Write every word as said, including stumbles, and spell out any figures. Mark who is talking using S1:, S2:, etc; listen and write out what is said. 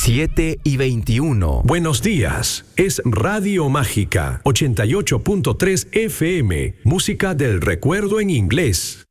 S1: siete y veintiuno.
S2: Buenos días, es Radio Mágica, ochenta y ocho punto tres F M, música del recuerdo en inglés.